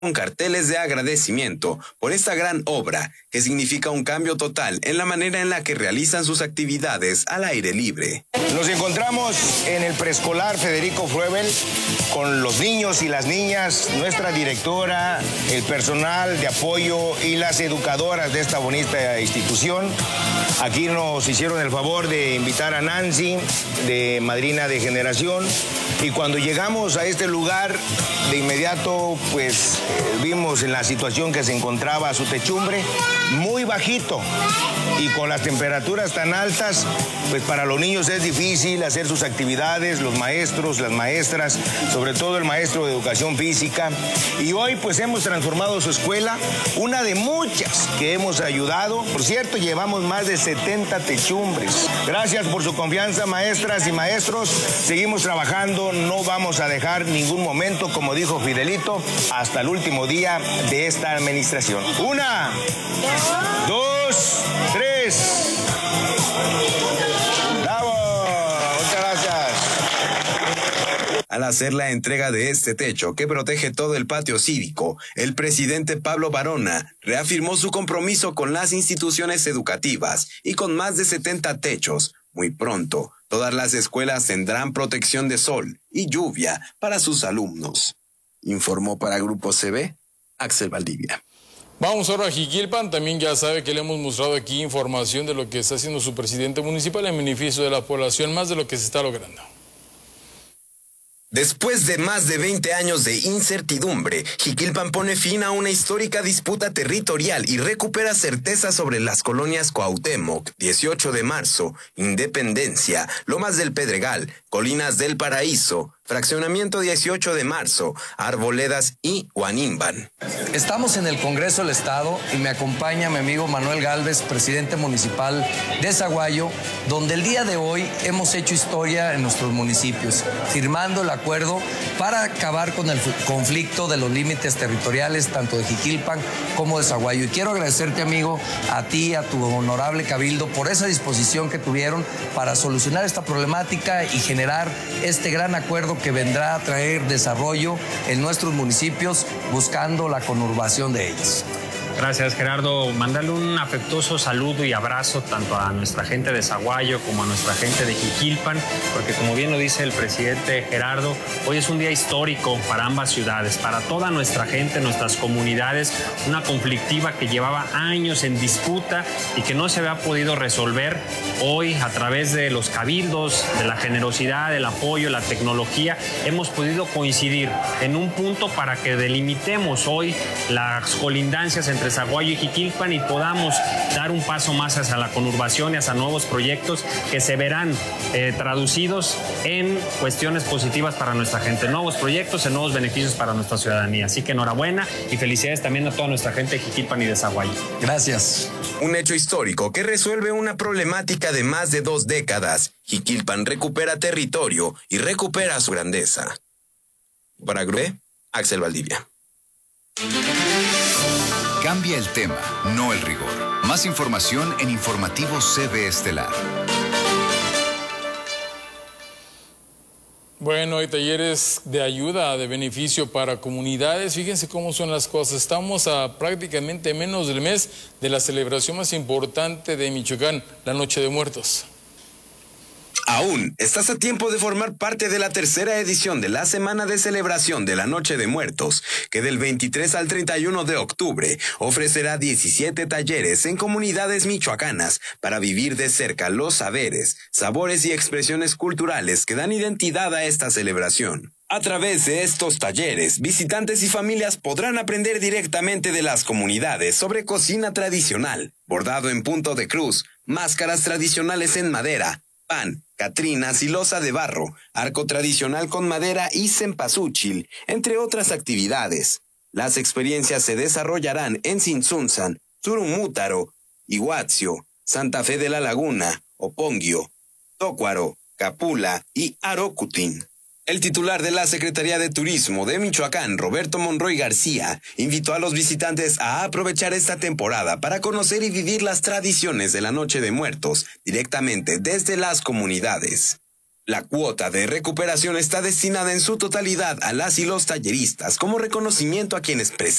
con carteles de agradecimiento por esta gran obra que significa un cambio total en la manera en la que realizan sus actividades al aire libre. Nos encontramos en el preescolar Federico Fruebel con los niños y las niñas, nuestra directora, el personal de apoyo y las educadoras de esta bonita institución. Aquí nos hicieron el favor de invitar a Nancy, de madrina de generación, y cuando llegamos a este lugar, de inmediato pues vimos en la situación que se encontraba su techumbre, muy bajito, y con las temperaturas tan altas, pues para los niños es difícil hacer sus actividades, los maestros, las maestras, sobre todo el maestro de educación física, y hoy pues hemos transformado su escuela, una de muchas que hemos ayudado. Por cierto, llevamos más de 70 techumbres. Gracias por su confianza, maestras y maestros. Seguimos trabajando, no vamos a dejar ningún momento, como dijo Fidelito, hasta el último día de esta administración. 1, 2, 3. ¡Bravo! Muchas gracias. Al hacer la entrega de este techo que protege todo el patio cívico, el presidente Pablo Varona reafirmó su compromiso con las instituciones educativas y con más de 70 techos. Muy pronto, todas las escuelas tendrán protección de sol y lluvia para sus alumnos. Informó para Grupo CB, Axel Valdivia. Vamos ahora a Jiquilpan. También ya sabe que le hemos mostrado aquí información de lo que está haciendo su presidente municipal en beneficio de la población, más de lo que se está logrando. Después de más de 20 años de incertidumbre, Jiquilpan pone fin a una histórica disputa territorial y recupera certeza sobre las colonias Cuauhtémoc, 18 de marzo, Independencia, Lomas del Pedregal, Colinas del Paraíso, Fraccionamiento 18 de marzo, Arboledas y Huanimban. Estamos en el Congreso del Estado y me acompaña mi amigo Manuel Gálvez, presidente municipal de Zaguayo, donde el día de hoy hemos hecho historia en nuestros municipios, firmando el acuerdo para acabar con el conflicto de los límites territoriales, tanto de Jiquilpan como de Zaguayo. Y quiero agradecerte, amigo, a ti, a tu honorable cabildo, por esa disposición que tuvieron para solucionar esta problemática y generar este gran acuerdo que vendrá a traer desarrollo en nuestros municipios, buscando la conurbación de ellos. Gracias, Gerardo. Mándale un afectuoso saludo y abrazo tanto a nuestra gente de Zaguayo como a nuestra gente de Jiquilpan, porque como bien lo dice el presidente Gerardo, hoy es un día histórico para ambas ciudades, para toda nuestra gente, nuestras comunidades, una conflictiva que llevaba años en disputa y que no se había podido resolver. Hoy, a través de los cabildos, de la generosidad, el apoyo, la tecnología, hemos podido coincidir en un punto para que delimitemos hoy las colindancias entre Zaguayo y Jiquilpan y podamos dar un paso más hacia la conurbación y hacia nuevos proyectos que se verán traducidos en cuestiones positivas para nuestra gente, nuevos proyectos, en nuevos beneficios para nuestra ciudadanía. Así que enhorabuena y felicidades también a toda nuestra gente de Jiquilpan y de Zaguayo. Gracias. Un hecho histórico que resuelve una problemática de más de 2 décadas. Jiquilpan recupera territorio y recupera su grandeza. Para Grue, Axel Valdivia. Cambia el tema, no el rigor. Más información en Informativo CB Estelar. Bueno, hay talleres de ayuda, de beneficio para comunidades. Fíjense cómo son las cosas. Estamos a prácticamente menos del mes de la celebración más importante de Michoacán, la Noche de Muertos. Aún estás a tiempo de formar parte de la tercera edición de la Semana de Celebración de la Noche de Muertos, que del 23 al 31 de octubre ofrecerá 17 talleres en comunidades michoacanas para vivir de cerca los saberes, sabores y expresiones culturales que dan identidad a esta celebración. A través de estos talleres, visitantes y familias podrán aprender directamente de las comunidades sobre cocina tradicional, bordado en punto de cruz, máscaras tradicionales en madera, pan, catrinas y loza de barro, arco tradicional con madera y cempasúchil, entre otras actividades. Las experiencias se desarrollarán en Tzintzuntzan, Turumútaro, Iguazio, Santa Fe de la Laguna, Oponguio, Tócuaro, Capula y Arocutín. El titular de la Secretaría de Turismo de Michoacán, Roberto Monroy García, invitó a los visitantes a aprovechar esta temporada para conocer y vivir las tradiciones de la Noche de Muertos directamente desde las comunidades. La cuota de recuperación está destinada en su totalidad a las y los talleristas como reconocimiento a quienes